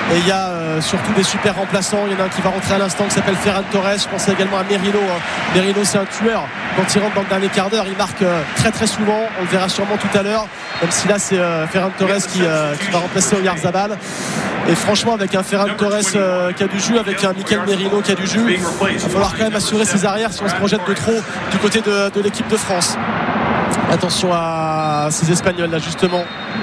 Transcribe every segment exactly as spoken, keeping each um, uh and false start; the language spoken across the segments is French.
Et il y a euh, surtout des super remplaçants. Il y en a un qui va rentrer à l'instant qui s'appelle Ferran Torres. Je pensais également à Merino. hein. Merino, c'est un tueur. Quand il rentre dans le dernier quart d'heure, il marque euh, très très souvent. On le verra sûrement tout à l'heure, même si là c'est euh, Ferran Torres qui, euh, qui va remplacer Oyarzabal. Et franchement, avec un Ferran Torres euh, qui a du jus, avec un Mikel Merino qui a du jus, il va falloir quand même assurer ses arrières si on se projette de trop du côté de, de l'équipe de France. Attention à ces Espagnols là justement,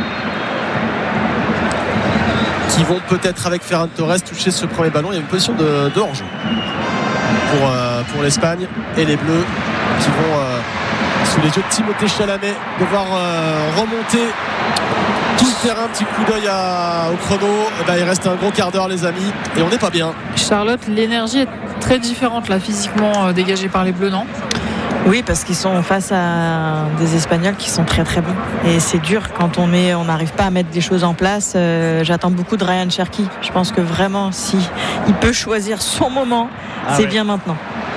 qui vont peut-être avec Ferran Torres toucher ce premier ballon. Il y a une position de, de hors-jeu pour, euh, pour l'Espagne, et les Bleus qui vont euh, sous les yeux de Timothée Chalamet devoir euh, remonter tout le terrain. Petit coup d'œil à, au chrono. Et ben, il reste un gros quart d'heure les amis, et on n'est pas bien. Charlotte, l'énergie est très différente là physiquement euh, dégagée par les Bleus, non ? Oui, parce qu'ils sont face à des Espagnols qui sont très très bons. Et c'est dur quand on met, on n'arrive pas à mettre des choses en place. Euh, j'attends beaucoup de Ryan Cherki. Je pense que vraiment, si il peut choisir son moment, ah c'est ouais. bien maintenant.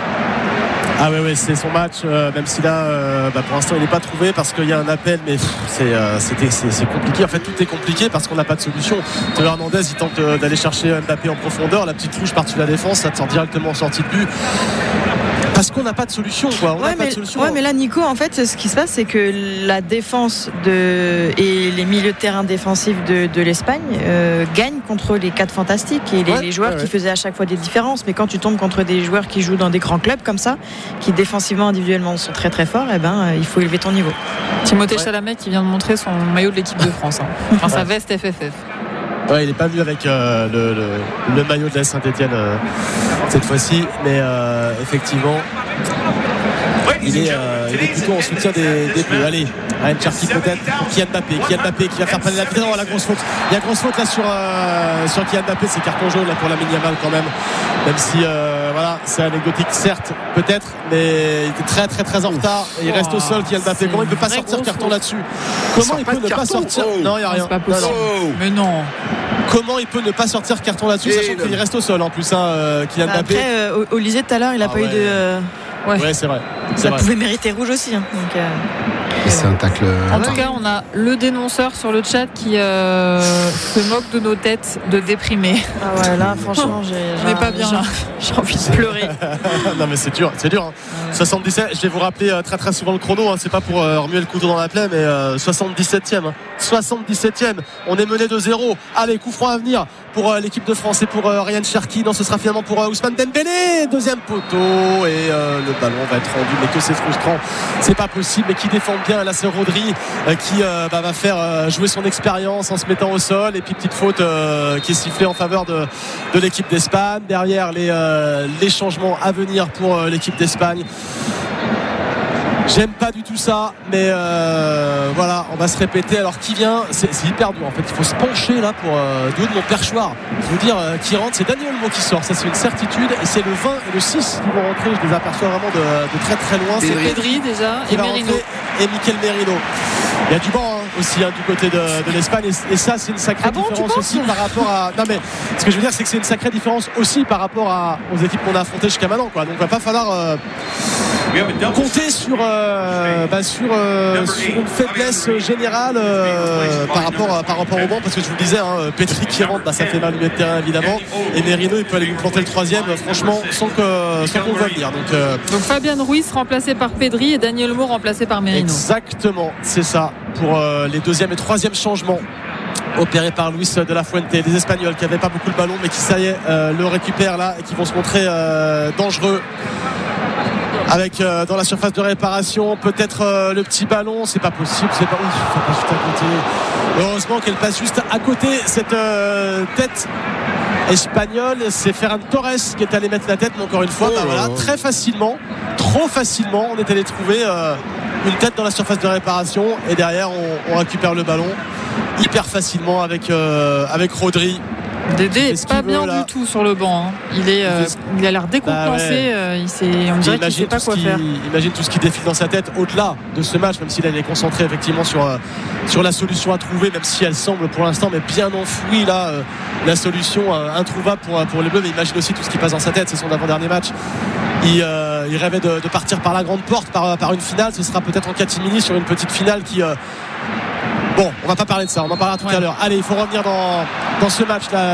Ah ouais, ouais, c'est son match, euh, même si là euh, bah pour l'instant il n'est pas trouvé parce qu'il y a un appel, mais pff, c'est, euh, c'était, c'est, c'est compliqué. En fait, tout est compliqué parce qu'on n'a pas de solution. Théo Hernandez, il tente euh, d'aller chercher Mbappé en profondeur, la petite touche par-dessus la défense, ça te sort directement en sortie de but. Parce qu'on n'a pas de solution, quoi. On ouais, n'a pas mais, de solution. Ouais, mais là, Nico, en fait, ce qui se passe, c'est que la défense de, et les milieux de terrain défensifs de, de l'Espagne euh, gagnent contre les quatre fantastiques et les, ouais, les joueurs ouais, qui ouais. faisaient à chaque fois des différences. Mais quand tu tombes contre des joueurs qui jouent dans des grands clubs comme ça, qui défensivement, individuellement sont très très forts, eh ben, euh, il faut élever ton niveau. Timothée ouais. Chalamet qui vient de montrer son maillot de l'équipe de France, hein. Enfin, sa veste F F F. Ouais, il n'est pas venu avec euh, le, le, le maillot de la Saint-Etienne euh, cette fois-ci, mais euh, effectivement il est, euh, il est plutôt en soutien des, des Bleus. Allez, Ryan Cherki peut-être pour Kylian Mbappé. Kylian Mbappé qui va faire planer la vitesse. Oh, la grosse faute. Il y a grosse faute là sur, euh, sur Kylian Mbappé. C'est carton jaune là pour Lamine Yamal quand même. Même si euh, voilà, c'est anecdotique certes, peut-être, mais il était très très très en retard. Et il reste au sol Kylian Mbappé. Comment il ne peut pas sortir carton là-dessus ? Comment il peut ne pas sortir ? Non, il n'y a rien. C'est pas possible. Non, non. Mais non. Comment il peut ne pas sortir carton là-dessus, sachant qu'il reste au sol en plus, hein, euh, Kylian Mbappé. Après, euh, Olysée tout à l'heure, il n'a ah, pas ouais. eu de. Euh... Ouais. ouais, c'est vrai. C'est ça vrai. pouvait mériter rouge aussi. Hein. Donc, euh... c'est un tacle. En tout cas, on a le dénonceur sur le chat qui euh, se moque de nos têtes de déprimés. Ah ouais, là, franchement, j'ai, on n'est pas bien. J'ai, j'ai envie de pleurer. Non, mais c'est dur, c'est dur. Hein. Ouais. soixante-dix-sept, je vais vous rappeler euh, très très souvent le chrono. Hein. C'est pas pour euh, remuer le couteau dans la plaie, mais euh, soixante-dix-septième. Hein. soixante-dix-septième. On est mené de zéro. Allez, coup franc à venir pour euh, l'équipe de France et pour euh, Ryan Cherki. Non, ce sera finalement pour euh, Ousmane Dembélé. Deuxième poteau et euh, le ballon va être rendu, mais que c'est frustrant, c'est pas possible. Mais qui défend bien, là c'est Rodri euh, qui euh, bah, va faire euh, jouer son expérience en se mettant au sol, et puis petite faute euh, qui est sifflée en faveur de, de l'équipe d'Espagne. Derrière les, euh, les changements à venir pour euh, l'équipe d'Espagne. J'aime pas du tout ça, mais euh, voilà, on va se répéter. Alors qui vient, c'est, c'est hyper dur en fait, il faut se pencher là pour euh, du haut de mon perchoir. Je veux dire, euh, qui rentre, c'est Dani Olmo qui sort, ça c'est une certitude, et c'est le vingt et le six qui vont rentrer. Je les aperçois vraiment de, de très très loin. C'est Pedri déjà et Merino et Mikel Merino. Il y a du banc hein, aussi hein, du côté de, de l'Espagne, et, et ça c'est une sacrée ah bon, différence aussi par rapport à. Non mais ce que je veux dire, c'est que c'est une sacrée différence aussi par rapport à, aux équipes qu'on a affrontées jusqu'à maintenant, quoi. Donc il va pas falloir euh, compter sur, euh, bah, sur, euh, sur une faiblesse générale euh, par, rapport à, par rapport au banc, parce que je vous le disais, hein, Pedri qui rentre, bah, ça fait mal au milieu de terrain évidemment, et Merino il peut aller nous planter le troisième franchement sans, que, sans qu'on le voit venir. Donc, euh... Donc Fabien Ruiz remplacé par Pedri et Daniel Olmo remplacé par Merino. Exactement, c'est ça pour euh, les deuxième et troisième changements opéré par Luis de la Fuente. Les Espagnols qui n'avaient pas beaucoup le ballon, mais qui ça y est euh, le récupèrent là et qui vont se montrer euh, dangereux avec euh, dans la surface de réparation peut-être euh, le petit ballon. C'est pas possible, c'est pas, ouf, c'est pas juste à côté. Heureusement qu'elle passe juste à côté cette euh, tête espagnole. C'est Ferran Torres qui est allé mettre la tête, mais encore une fois, oh, bah, voilà, très facilement, trop facilement, on est allé trouver euh, une tête dans la surface de réparation, et derrière on, on récupère le ballon hyper facilement avec, euh, avec Rodri. Dédé est pas bien là. Du tout sur le banc. Hein. Il, est, euh, il a l'air décompensé. Bah ouais. euh, il s'est, on dirait qu'il ne sait pas quoi faire. Imagine tout ce qui défile dans sa tête au-delà de ce match, même s'il est concentré effectivement sur, euh, sur la solution à trouver, même si elle semble pour l'instant mais bien enfouie là, euh, la solution euh, introuvable pour, pour les Bleus. Mais imagine aussi tout ce qui passe dans sa tête. C'est son avant-dernier match. Il, euh, il rêvait de, de partir par la grande porte, par, par une finale. Ce sera peut-être en catimini sur une petite finale qui... Euh, Bon, on va pas parler de ça, on en parlera tout ouais. à l'heure. Allez, il faut revenir dans, dans ce match-là.